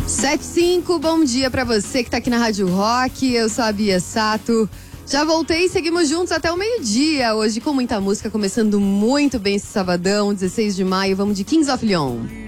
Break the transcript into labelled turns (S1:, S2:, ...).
S1: 7:05, bom dia pra você que tá aqui na Rádio Rock. Eu sou a Bia Sato. Já voltei e seguimos juntos até o meio-dia. Hoje com muita música, começando muito bem esse sabadão, 16 de maio. Vamos de Kings of Leon.